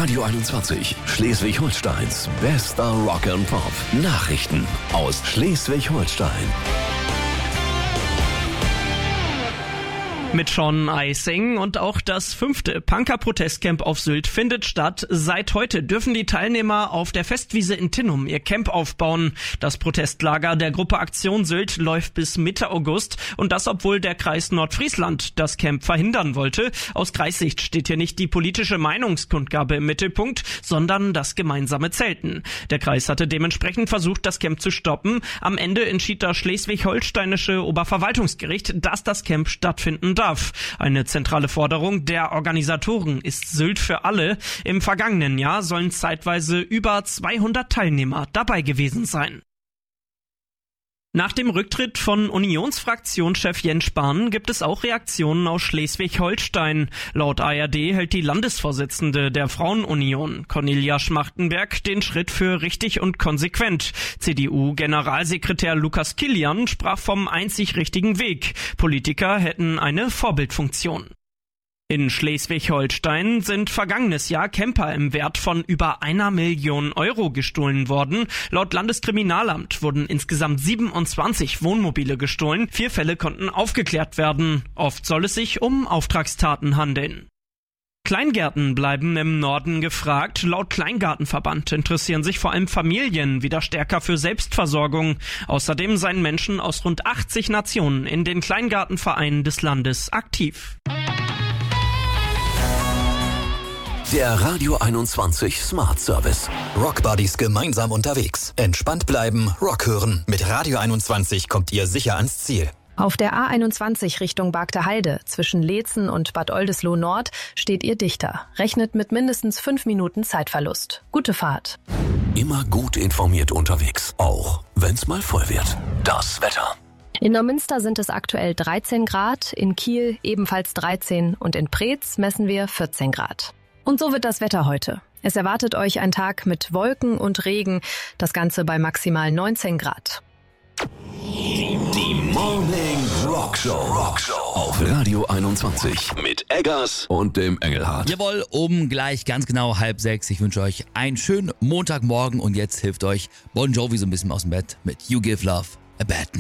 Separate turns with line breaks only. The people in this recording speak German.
Radio 21, Schleswig-Holsteins bester Rock and Pop. Nachrichten aus Schleswig-Holstein.
Mit Sean Eising und auch das 5. Punker-Protestcamp auf Sylt findet statt. Seit heute dürfen die Teilnehmer auf der Festwiese in Tinnum ihr Camp aufbauen. Das Protestlager der Gruppe Aktion Sylt läuft bis Mitte August und das, obwohl der Kreis Nordfriesland das Camp verhindern wollte. Aus Kreissicht steht hier nicht die politische Meinungskundgabe im Mittelpunkt, sondern das gemeinsame Zelten. Der Kreis hatte dementsprechend versucht, das Camp zu stoppen. Am Ende entschied das schleswig-holsteinische Oberverwaltungsgericht, dass das Camp stattfinden darf. Eine zentrale Forderung der Organisatoren ist Sylt für alle. Im vergangenen Jahr sollen zeitweise über 200 Teilnehmer dabei gewesen sein. Nach dem Rücktritt von Unionsfraktionschef Jens Spahn gibt es auch Reaktionen aus Schleswig-Holstein. Laut ARD hält die Landesvorsitzende der Frauenunion, Cornelia Schmachtenberg, den Schritt für richtig und konsequent. CDU-Generalsekretär Lukas Kilian sprach vom einzig richtigen Weg. Politiker hätten eine Vorbildfunktion. In Schleswig-Holstein sind vergangenes Jahr Camper im Wert von über 1 Million Euro gestohlen worden. Laut Landeskriminalamt wurden insgesamt 27 Wohnmobile gestohlen. 4 Fälle konnten aufgeklärt werden. Oft soll es sich um Auftragstaten handeln. Kleingärten bleiben im Norden gefragt. Laut Kleingartenverband interessieren sich vor allem Familien wieder stärker für Selbstversorgung. Außerdem seien Menschen aus rund 80 Nationen in den Kleingartenvereinen des Landes aktiv.
Der Radio 21 Smart Service.
Rock Buddies gemeinsam unterwegs. Entspannt bleiben, Rock hören. Mit Radio 21 kommt ihr sicher ans Ziel.
Auf der A21 Richtung Bagter Heide zwischen Leetzen und Bad Oldesloe Nord steht ihr Dichter. Rechnet mit mindestens 5 Minuten Zeitverlust. Gute Fahrt.
Immer gut informiert unterwegs, auch wenn's mal voll wird. Das Wetter.
In Neumünster sind es aktuell 13 Grad, in Kiel ebenfalls 13 und in Preetz messen wir 14 Grad. Und so wird das Wetter heute. Es erwartet euch ein Tag mit Wolken und Regen, das Ganze bei maximal 19 Grad.
Die Morning Rock Show auf Radio 21 mit Eggers und dem Engelhardt.
Jawohl, gleich ganz genau 5:30. Ich wünsche euch einen schönen Montagmorgen und jetzt hilft euch Bon Jovi so ein bisschen aus dem Bett mit You Give Love a Bad Name.